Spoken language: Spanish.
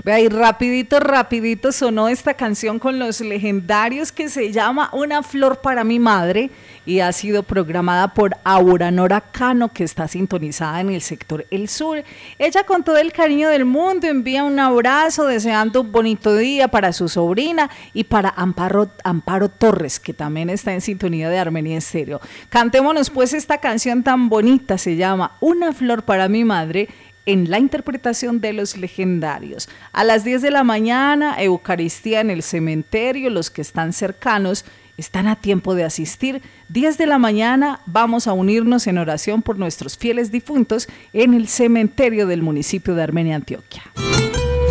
Ve ahí, rapidito sonó esta canción con Los Legendarios que se llama Una flor para mi madre y ha sido programada por Auranora Cano, que está sintonizada en el sector El Sur. Ella, con todo el cariño del mundo, envía un abrazo deseando un bonito día para su sobrina y para Amparo Torres, que también está en sintonía de Armenia Estéreo. Cantémonos pues esta canción tan bonita, se llama Una flor para mi madre, en la interpretación de Los Legendarios. A las 10 de la mañana, Eucaristía en el cementerio. Los que están cercanos están a tiempo de asistir. 10 de la mañana vamos a unirnos en oración por nuestros fieles difuntos en el cementerio del municipio de Armenia, Antioquia.